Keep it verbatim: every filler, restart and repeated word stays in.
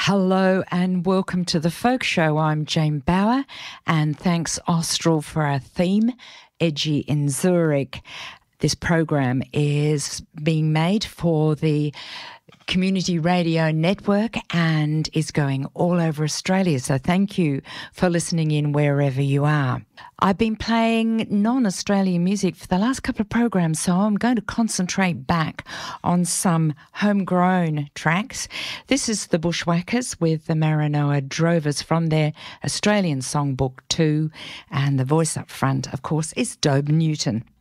Hello and welcome to the Folk Show. I'm Jane Bauer, and thanks Austral for our theme, Edgy in Zurich. This program is being made for the Community Radio Network and is going all over Australia. So thank you for listening in wherever you are. I've been playing non-Australian music for the last couple of programs, so I'm going to concentrate back on some homegrown tracks. This is the Bushwhackers with the Maranoa Drovers from their Australian Songbook two, and the voice up front, of course, is Dobe Newton.